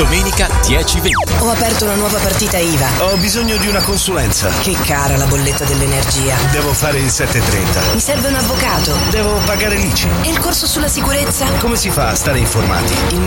Domenica 10:20. Ho aperto una nuova partita IVA. Ho bisogno di una consulenza. Che cara la bolletta dell'energia. Devo fare il 730. Mi serve un avvocato. Devo pagare l'ICI. E il corso sulla sicurezza? Come si fa a stare informati? Il